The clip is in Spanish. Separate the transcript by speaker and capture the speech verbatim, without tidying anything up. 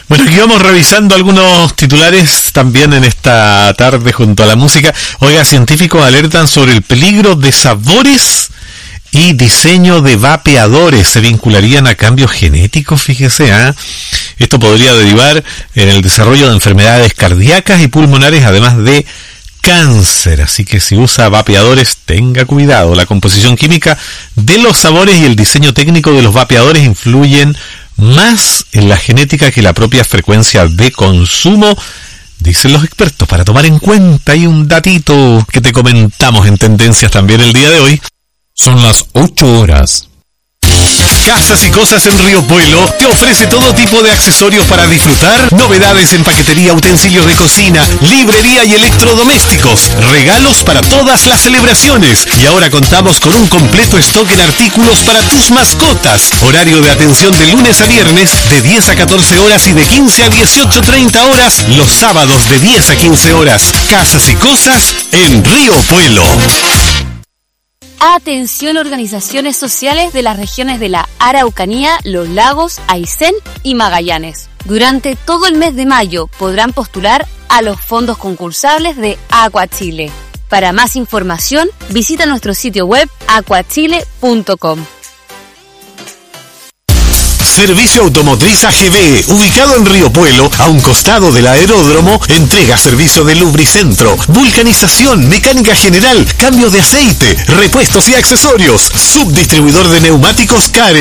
Speaker 1: Bueno, aquí vamos revisando algunos titulares también en esta tarde junto a la música. Oiga, científicos alertan sobre el peligro de sabores y diseño de vapeadores. Se vincularían a cambios genéticos, fíjese, ¿eh? Esto podría derivar en el desarrollo de enfermedades cardíacas y pulmonares, además de cáncer. Así que si usa vapeadores, tenga cuidado. La composición química de los sabores y el diseño técnico de los vapeadores influyen más en la genética que la propia frecuencia de consumo, dicen los expertos. Para tomar en cuenta, hay un datito que te comentamos en Tendencias también el día de hoy.
Speaker 2: Son las ocho horas.
Speaker 1: Casas y Cosas en Río Puelo te ofrece todo tipo de accesorios para disfrutar, novedades en paquetería, utensilios de cocina, librería y electrodomésticos, regalos para todas las celebraciones. Y ahora contamos con un completo stock en artículos para tus mascotas. Horario de atención de lunes a viernes de diez a catorce horas y de quince a dieciocho treinta horas los sábados de diez a quince horas. Casas y Cosas en Río Puelo.
Speaker 3: Atención, organizaciones sociales de las regiones de la Araucanía, Los Lagos, Aysén y Magallanes. Durante todo el mes de mayo podrán postular a los fondos concursables de Aqua Chile. Para más información, visita nuestro sitio web aquachile punto com.
Speaker 1: Servicio Automotriz A G B, ubicado en Río Puelo, a un costado del aeródromo, entrega servicio de lubricentro, vulcanización, mecánica general, cambio de aceite, repuestos y accesorios. Subdistribuidor de neumáticos Care.